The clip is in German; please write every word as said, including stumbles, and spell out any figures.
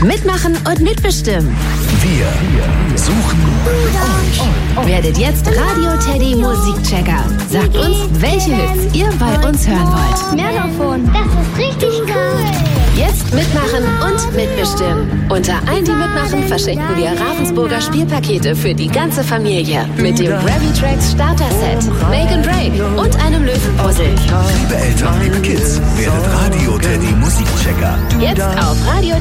Mitmachen und mitbestimmen. Wir suchen euch. Werdet jetzt Radio Teddy Musikchecker. Sagt uns, welche Hits ihr bei uns hören wollt. Megafon, das ist richtig cool. Jetzt mitmachen und mitbestimmen. Unter allen, die mitmachen, verschenken wir Ravensburger Spielpakete für die ganze Familie. Mit dem Gravitrax Starter Set, Make and Break und einem Löwenpuzzle. Liebe Eltern, liebe Kids, werdet Radio Teddy Musikchecker. Jetzt auf radio